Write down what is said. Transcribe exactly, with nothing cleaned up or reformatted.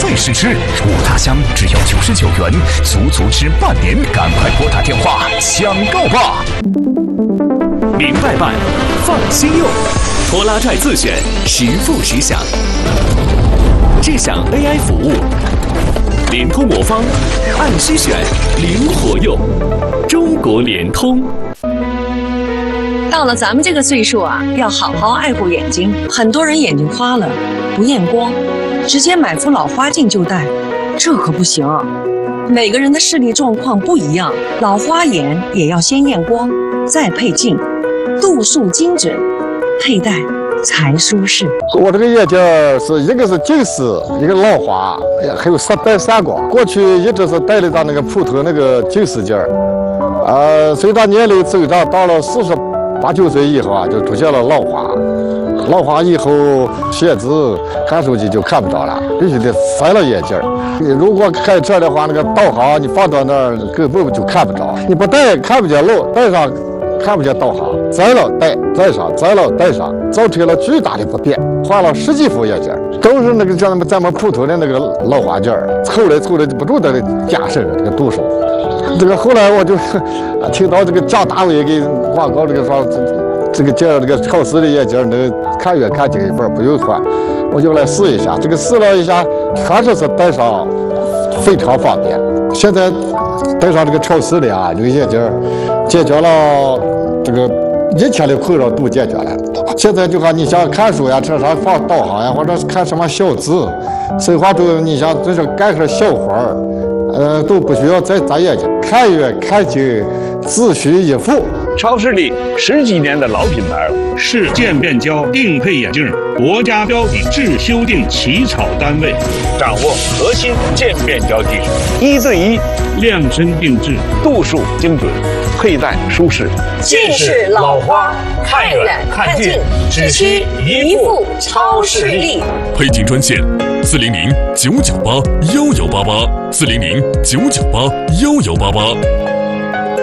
费试吃，五大箱只要九十九元，足足吃半年，赶快拨打电话抢购吧！明白办，放心用，拖拉拽自选，实付实享，智享 A I 服务，联通魔方，按需选，灵活用，中国联通。 到了咱们这个岁数啊，要好好爱护眼睛。很多人眼睛花了，不验光，直接买副老花镜就戴，这可不行。每个人的视力状况不一样，老花眼也要先验光，再配镜，度数精准，佩戴才舒适。 我这个眼镜是一个是近视，一个老花，还有散带散光。过去一直是戴的咱那个普通那个近视镜儿，呃，随着年龄增长，到了四十八九岁以后啊，就出现了老花。老花以后写字、看手机就看不着了，必须得塞了眼镜儿。你如果开车的话，那个导航你放到那儿根本就看不着，你不戴看不见路，戴上看不见导航，摘了戴，摘上，摘了戴上，造成了巨大的不便。换了十几副眼镜，都是那个像咱们普通的那个老花镜，凑来凑来就不住的加深这个度数。这个后来我就听到这个蒋大为给广告这个说，这个镜这个超视的眼镜能看远看近一份，不用换，我就来试一下。这个试了一下，确实是戴上非常方便。现在戴上这个超视的啊，这个眼镜解决了这个一切的困扰都解决了。现在就看你想看书呀，车上放导航呀，或者是看什么小字，生活中你想就是干个小活儿，呃，都不需要再眨眼睛，看远看近，自需一副。 超视力十几年的老品牌了， 是渐变焦定配眼镜国家标准制修订起草单位， 掌握核心渐变焦技术，一对一量身定制， 度数精准，佩戴舒适。 近视老花，看远看近，只需一副超视力。 配镜专线：四零零九九八幺幺八八，四零零九九八幺幺八八。